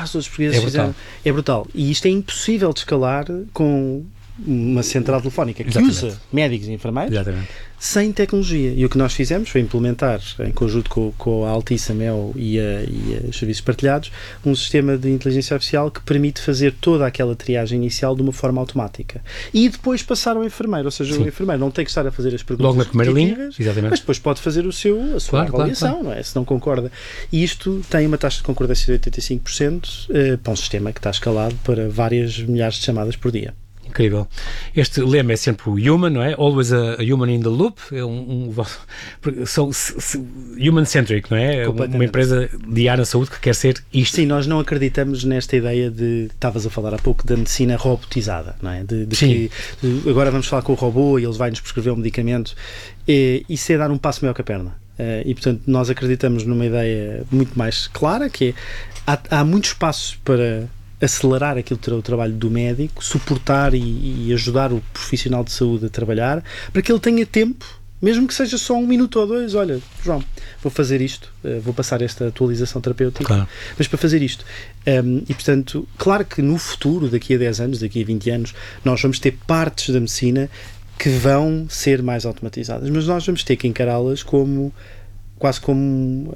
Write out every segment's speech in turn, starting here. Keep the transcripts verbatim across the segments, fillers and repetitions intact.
quase todos os portugueses É brutal. fizeram. É brutal. E isto é impossível de escalar com uma central telefónica que Exatamente. usa médicos e enfermeiros Exatamente. sem tecnologia. E o que nós fizemos foi implementar, em conjunto com, com a Altice, a Mel e, a, e os serviços partilhados, um sistema de inteligência artificial que permite fazer toda aquela triagem inicial de uma forma automática. E depois passar ao enfermeiro. Ou seja, Sim. o enfermeiro não tem que estar a fazer as perguntas Logo na primeira linha, repetitivas, exatamente. mas depois pode fazer o seu, a sua Claro, claro, avaliação, claro. não é? Se não concorda. E isto tem uma taxa de concordância de oitenta e cinco por cento eh, para um sistema que está escalado para várias milhares de chamadas por dia. Incrível. Este lema é sempre o human, não é? Always a, a human in the loop. É um, um, são human-centric, não é? Uma empresa de área da saúde que quer ser isto. Sim, nós não acreditamos nesta ideia de, estavas a falar há pouco, da medicina robotizada, não é? De, de Sim. que de, agora vamos falar com o robô e ele vai nos prescrever um medicamento. E, isso é dar um passo maior que a perna. Uh, e, portanto, nós acreditamos numa ideia muito mais clara, que é, há, há muitos passos para acelerar aquilo que terá o trabalho do médico, suportar e, e ajudar o profissional de saúde a trabalhar, para que ele tenha tempo, mesmo que seja só um minuto ou dois. Olha, João, vou fazer isto, uh, vou passar esta atualização terapêutica, claro. Mas para fazer isto. Um, e, portanto, claro que no futuro, daqui a dez anos, daqui a vinte anos, nós vamos ter partes da medicina que vão ser mais automatizadas, mas nós vamos ter que encará-las como quase como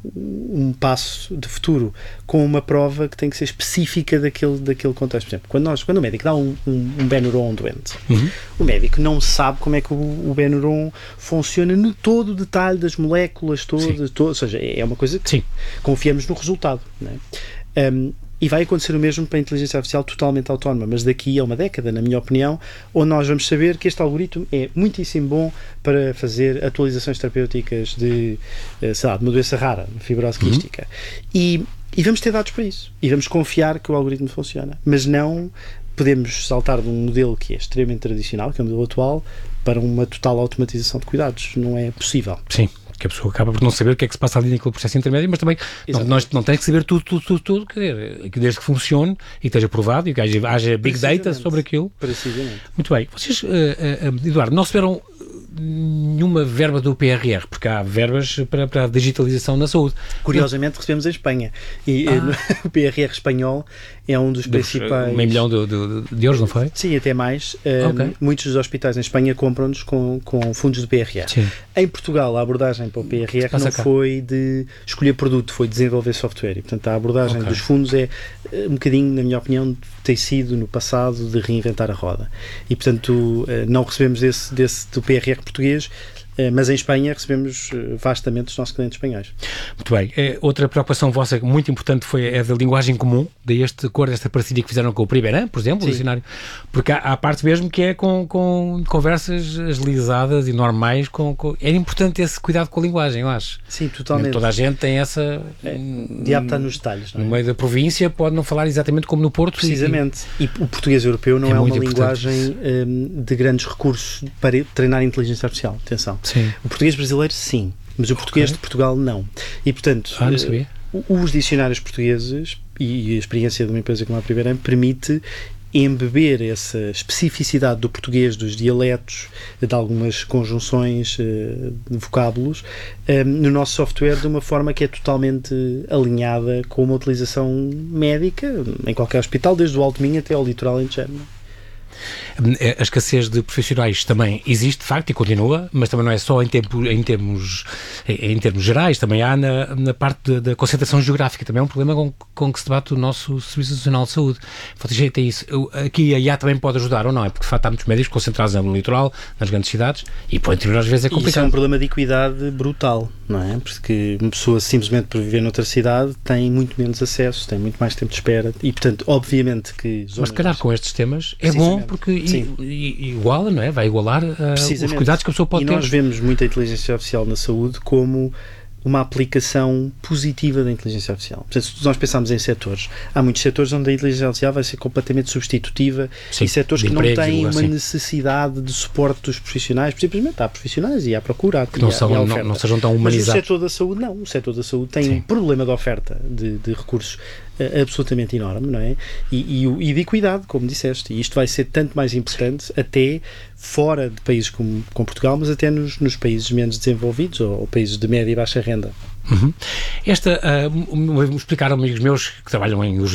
um passo de futuro, com uma prova que tem que ser específica daquele, daquele contexto. Por exemplo, quando, nós, quando o médico dá um, um, um Benuron a um doente, uhum. o médico não sabe como é que o, o Benuron funciona no todo o detalhe das moléculas todas, todo, ou seja, é uma coisa que Sim. confiamos no resultado, não é? Um, E vai acontecer o mesmo para a inteligência artificial totalmente autónoma, mas daqui a uma década, na minha opinião, onde nós vamos saber que este algoritmo é muitíssimo bom para fazer atualizações terapêuticas de, sei lá, de uma doença rara, fibrose quística. Uhum. E, e vamos ter dados para isso. E vamos confiar que o algoritmo funciona. Mas não podemos saltar de um modelo que é extremamente tradicional, que é o modelo atual, para uma total automatização de cuidados. Não é possível. Sim. Que a pessoa acaba por não saber o que é que se passa ali naquele processo intermédio, mas também não, nós não tem que saber tudo, tudo, tudo, tudo, quer dizer, que desde que funcione e que esteja provado e que haja, haja big data sobre aquilo. Precisamente. Muito bem. Vocês, uh, uh, Eduardo, não receberam nenhuma verba do P R R, porque há verbas para, para a digitalização na saúde. Curiosamente não. Recebemos em Espanha. E ah. o P R R espanhol é um dos, dos principais... Meio milhão de, de, de euros, não foi? Sim, até mais. Okay. Um, muitos dos hospitais em Espanha compram-nos com, com fundos do P R R. Sim. Em Portugal, a abordagem para o P R R não cá? foi de escolher produto, foi desenvolver software. E, portanto, a abordagem okay. dos fundos é um bocadinho, na minha opinião, tem sido no passado de reinventar a roda. E, portanto, não recebemos desse, desse do P R R português, mas em Espanha recebemos vastamente os nossos clientes espanhóis. Muito bem. Outra preocupação vossa muito importante foi a da linguagem comum, deste acordo, desta parceria que fizeram com o Primeran, por exemplo, o dicionário, porque há a parte mesmo que é com, com conversas agilizadas e normais, com, com... é importante esse cuidado com a linguagem, eu acho. Sim, totalmente. Toda a gente tem essa... É, o diabo está nos detalhes, não é? No meio da província pode não falar exatamente como no Porto. Precisamente. E, e o português europeu não é, é uma linguagem um, de grandes recursos para treinar a inteligência artificial. Atenção. Sim. O português brasileiro, sim, mas o português okay. de Portugal, não. E, portanto, ah, não sabia. Uh, os dicionários portugueses e a experiência de uma empresa como a Primeira permite embeber essa especificidade do português, dos dialetos, de algumas conjunções uh, de vocábulos, um, no nosso software de uma forma que é totalmente alinhada com uma utilização médica em qualquer hospital, desde o Alto Minho até ao litoral alentejano. A escassez de profissionais também existe, de facto, e continua, mas também não é só em, tempo, em, termos, em termos gerais, também há na, na parte da concentração geográfica, também é um problema com, com que se debate o nosso Serviço Nacional de Saúde. Vocês têm isso. Aqui a I A também pode ajudar, ou não? É porque, de facto, há muitos médicos concentrados no litoral, nas grandes cidades, e para o interior às vezes é complicado. Isso é um problema de equidade brutal, não é? Porque uma pessoa, simplesmente por viver noutra cidade, tem muito menos acesso, tem muito mais tempo de espera, e, portanto, obviamente que... Mas, se calhar, com estes temas, é bom, porque iguala, não é? Vai igualar uh, os cuidados que a pessoa pode e ter. E nós vemos muita inteligência artificial na saúde como uma aplicação positiva da inteligência artificial. Portanto, se nós pensarmos em setores, há muitos setores onde a inteligência artificial vai ser completamente substitutiva. Sim, e setores que não têm uma assim. necessidade de suporte dos profissionais, simplesmente há profissionais e há procura. Que não, são, não, não sejam tão humanizados. Mas o setor da saúde não. O setor da saúde tem Sim. um problema de oferta de, de recursos absolutamente enorme, não é? E, e, e de equidade, como disseste, e isto vai ser tanto mais importante até fora de países como, como Portugal, mas até nos, nos países menos desenvolvidos ou, ou países de média e baixa renda. Uhum. Esta, uh, me explicaram amigos meus que trabalham em